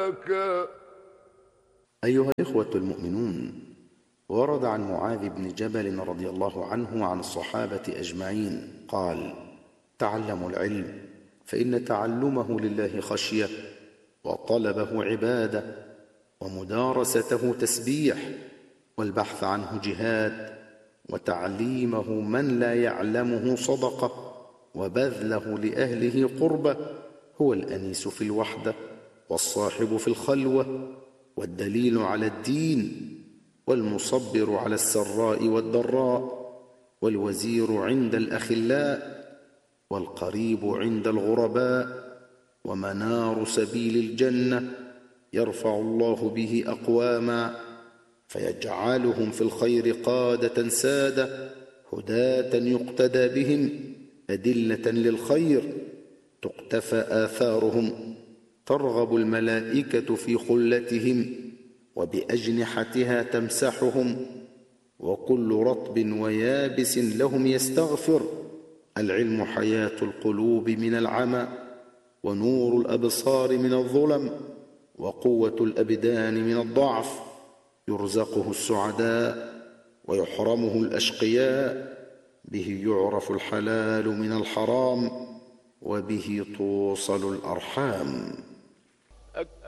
لك. أيها الإخوة المؤمنون، ورد عن معاذ بن جبل رضي الله عنه عن الصحابة أجمعين قال: تعلموا العلم، فإن تعلمه لله خشية، وطلبه عبادة، ومدارسته تسبيح، والبحث عنه جهاد، وتعليمه من لا يعلمه صدقة، وبذله لأهله قربة. هو الأنيس في الوحدة، والصاحب في الخلوة، والدليل على الدين، والمصبر على السراء والضراء، والوزير عند الأخلاء، والقريب عند الغرباء، ومنار سبيل الجنة، يرفع الله به أقواما فيجعلهم في الخير قادة سادة، هداة يقتدى بهم، أدلة للخير تقتفى آثارهم، ترغب الملائكة في خلتهم، وبأجنحتها تمسحهم، وكل رطب ويابس لهم يستغفر. العلم حياة القلوب من العمى، ونور الأبصار من الظلم، وقوة الأبدان من الضعف. يرزقه السعداء ويحرمه الأشقياء، به يعرف الحلال من الحرام، وبه توصل الأرحام.